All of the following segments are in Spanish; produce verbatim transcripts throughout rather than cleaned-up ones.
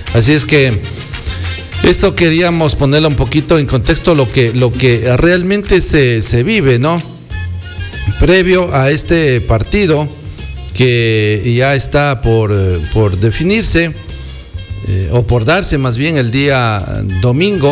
Así es que eso queríamos ponerlo un poquito en contexto, lo que, lo que realmente se, se vive, ¿no? Previo a este partido que ya está por, por definirse, eh, o por darse más bien el día domingo,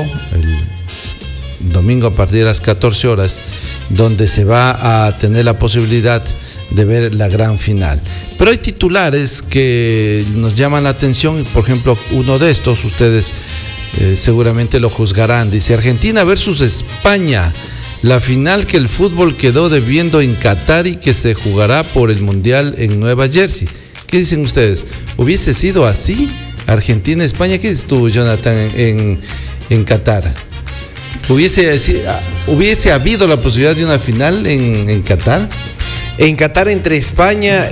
el domingo a partir de las catorce horas, donde se va a tener la posibilidad de ver la gran final. Pero hay titulares que nos llaman la atención, por ejemplo, uno de estos, ustedes eh, seguramente lo juzgarán, dice: Argentina versus España, la final que el fútbol quedó debiendo en Qatar y que se jugará por el Mundial en Nueva Jersey. ¿Qué dicen ustedes? ¿Hubiese sido así? Argentina-España, ¿qué dices tú, Jonathan, en, en Qatar? ¿Hubiese, ¿Hubiese habido la posibilidad de una final en, en Qatar? En Qatar entre España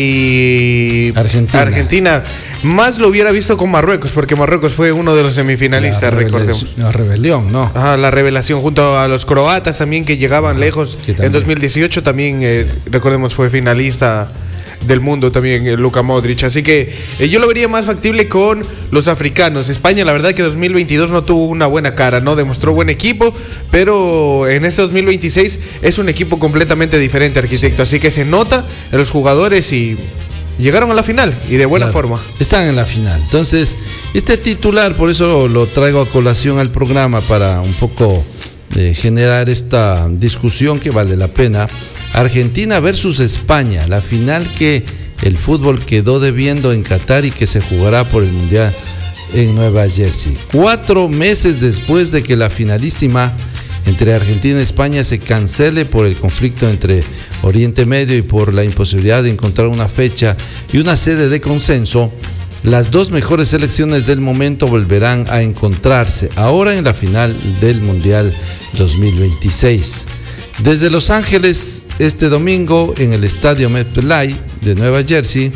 y Argentina. Argentina. Más lo hubiera visto con Marruecos, porque Marruecos fue uno de los semifinalistas, la recordemos. La rebelión, ¿no? Ajá, la revelación junto a los croatas también, que llegaban Ajá, lejos. Que en dos mil dieciocho también, sí. eh, recordemos, fue finalista del mundo también, eh, Luka Modric. Así que eh, yo lo vería más factible con los africanos. España, la verdad que dos mil veintidós no tuvo una buena cara, ¿no? Demostró buen equipo, pero en este dos mil veintiséis es un equipo completamente diferente, arquitecto. Sí. Así que se nota en los jugadores y llegaron a la final y de buena claro, forma. Están en la final. Entonces, este titular, por eso lo, lo traigo a colación al programa, para un poco eh, generar esta discusión que vale la pena. Argentina versus España, la final que el fútbol quedó debiendo en Qatar y que se jugará por el Mundial en Nueva Jersey. Cuatro meses después de que la finalísima entre Argentina y España se cancele por el conflicto entre Oriente Medio y por la imposibilidad de encontrar una fecha y una sede de consenso, las dos mejores selecciones del momento volverán a encontrarse ahora en la final del Mundial dos mil veintiséis. Desde Los Ángeles, este domingo, en el estadio MetLife de Nueva Jersey,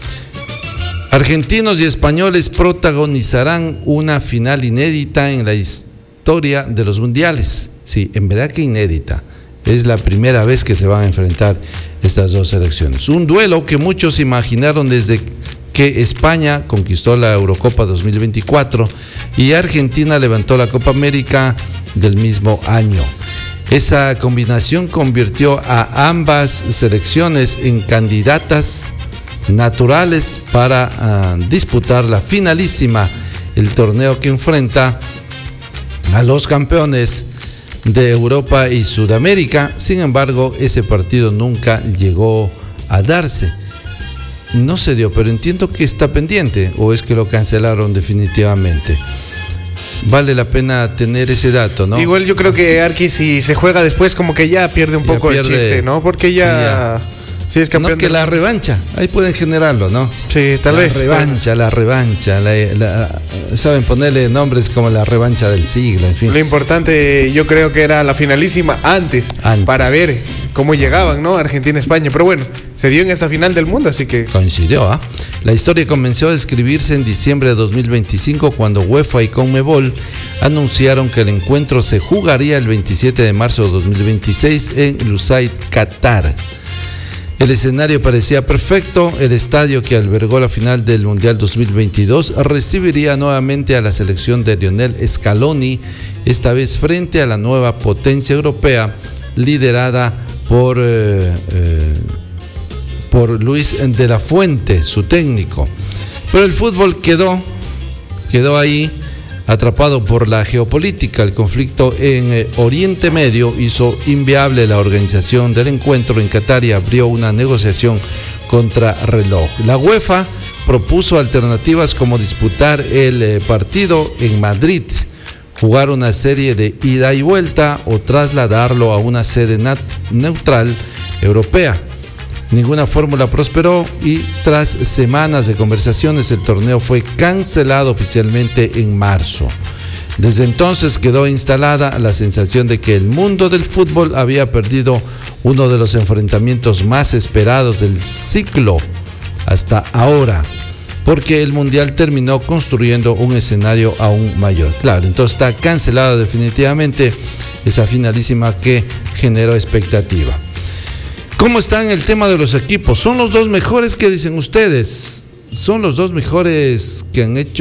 argentinos y españoles protagonizarán una final inédita en la historia de los mundiales. Sí, en verdad que inédita. Es la primera vez que se van a enfrentar estas dos selecciones. Un duelo que muchos imaginaron desde que España conquistó la Eurocopa dos mil veinticuatro y Argentina levantó la Copa América del mismo año. Esa combinación convirtió a ambas selecciones en candidatas naturales para uh, disputar la finalísima, el torneo que enfrenta a los campeones de Europa y Sudamérica. Sin embargo, ese partido nunca llegó a darse. No se dio, pero entiendo que está pendiente, o es que lo cancelaron definitivamente. Vale la pena tener ese dato, ¿no? Igual yo creo que Arqui, si se juega después, como que ya pierde un poco pierde, el chiste, ¿no? Porque ya, sí, ya. Si es campeón. No, que de... la revancha, ahí pueden generarlo, ¿no? Sí, tal la vez. Revancha, la revancha, la, la, saben ponerle nombres como la revancha del siglo, en fin. Lo importante, yo creo que era la finalísima antes, antes. para ver cómo llegaban, ¿no? Argentina-España. Pero bueno, se dio en esta final del mundo, así que... Coincidió, ¿ah? ¿eh? La historia comenzó a escribirse en diciembre de dos mil veinticinco, cuando UEFA y Conmebol anunciaron que el encuentro se jugaría el veintisiete de marzo de dos mil veintiséis en Lusail, Qatar. El escenario parecía perfecto. El estadio que albergó la final del Mundial dos mil veintidós recibiría nuevamente a la selección de Lionel Scaloni, esta vez frente a la nueva potencia europea liderada por, eh, eh, por Luis de la Fuente, su técnico. Pero el fútbol quedó, quedó ahí, atrapado por la geopolítica. El conflicto en eh, Oriente Medio hizo inviable la organización del encuentro en Qatar y abrió una negociación contra reloj. La UEFA propuso alternativas como disputar el eh, partido en Madrid, jugar una serie de ida y vuelta o trasladarlo a una sede nat- neutral europea. Ninguna fórmula prosperó y tras semanas de conversaciones el torneo fue cancelado oficialmente en marzo. Desde entonces quedó instalada la sensación de que el mundo del fútbol había perdido uno de los enfrentamientos más esperados del ciclo hasta ahora, porque el Mundial terminó construyendo un escenario aún mayor. Claro, entonces está cancelada definitivamente esa finalísima que generó expectativa. ¿Cómo está en el tema de los equipos? ¿Son los dos mejores que dicen ustedes? ¿Son los dos mejores que han hecho